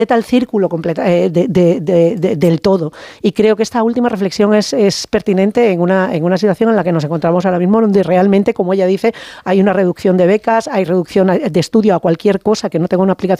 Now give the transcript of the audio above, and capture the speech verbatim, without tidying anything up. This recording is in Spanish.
el círculo completa, eh, de, de, de, de, del todo. Y creo que esta última reflexión es, es pertinente en una, en una situación en la que nos encontramos ahora mismo, donde realmente, como ella dice, hay una reducción de becas, hay reducción de estudio a cualquier cosa que no tenga una aplicación